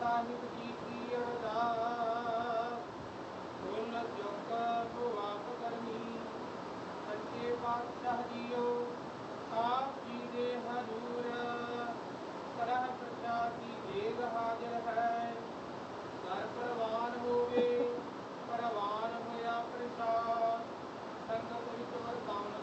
ਸਾਹਿਬ ਜੀ ਕੀ ਅਰਦਾਸ। ਫੁੱਲ ਚੁੱਕ ਤੂੰ ਆਪ ਕਰਨੀ, ਸੱਚੇ ਪਾਤਸ਼ਾਹ ਜੀਓ ਆਪ ਜੀ ਦੇ ਹਰ